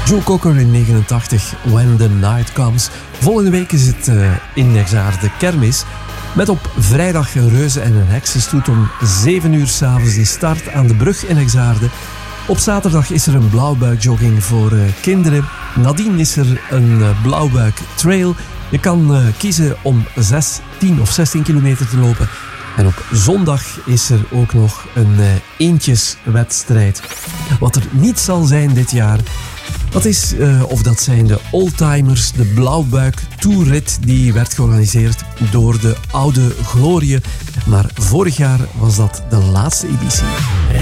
Joe Cocker in 89, When the Night Comes. Volgende week is het in Exaarde kermis. Met op vrijdag een reuze en een heksenstoet om 7 uur 's avonds die start aan de brug in Exaarde. Op zaterdag is er een blauwbuikjogging voor kinderen. Nadien is er een blauwbuik trail. Je kan kiezen om 6, 10 of 16 kilometer te lopen. En op zondag is er ook nog een eendjeswedstrijd. Wat er niet zal zijn dit jaar, dat zijn de Oldtimers, de Blauwbuik Tourrit. Die werd georganiseerd door de Oude Glorie. Maar vorig jaar was dat de laatste editie.